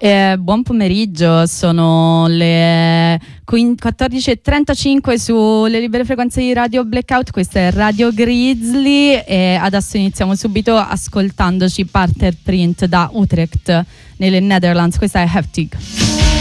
Buon pomeriggio, sono le 14.35 sulle libere frequenze di Radio Blackout. Questa è Radio Grizzly e adesso iniziamo subito ascoltandoci Parterprint da Utrecht nelle Netherlands. Questa è Heftig.